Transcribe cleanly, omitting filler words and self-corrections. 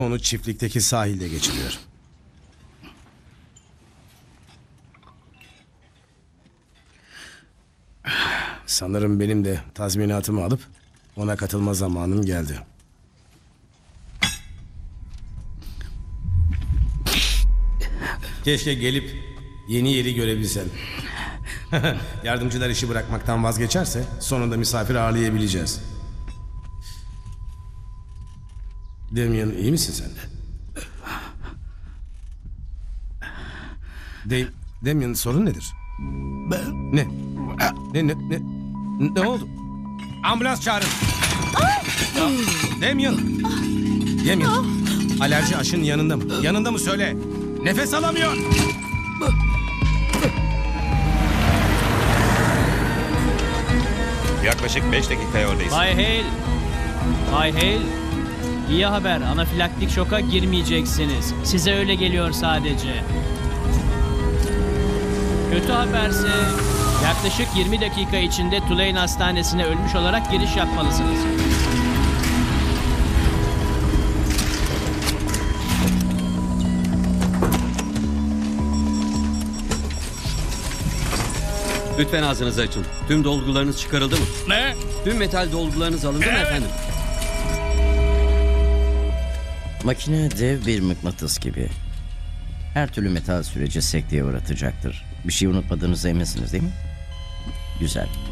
Onu çiftlikteki sahilde geçiriyor. Sanırım benim de tazminatımı alıp ona katılma zamanım geldi. Keşke gelip yeni yeri görebilsen. Yardımcılar işi bırakmaktan vazgeçerse sonunda misafir ağırlayabileceğiz. Damien, iyi misin sen de? Damien, sorun nedir? Ne? Ne oldu? Ambulans çağırın. Damien. Damien. Alerji aşının yanında mı? Yanında mı söyle? Nefes alamıyor. Yaklaşık 5 dakikaya oradayız. Bay Hale. Bay Hale. İyi haber. Anafilaktik şoka girmeyeceksiniz. Size öyle geliyor sadece. Kötü haberse yaklaşık 20 dakika içinde Tulane Hastanesi'ne ölmüş olarak giriş yapmalısınız. Lütfen ağzınızı açın. Tüm dolgularınız çıkarıldı mı? Ne? Tüm metal dolgularınız alındı mı efendim? Makine dev bir mıknatıs gibi. Her türlü metal süreci sekteye uğratacaktır. Bir şey unutmadığınıza eminsiniz değil mi? Güzel.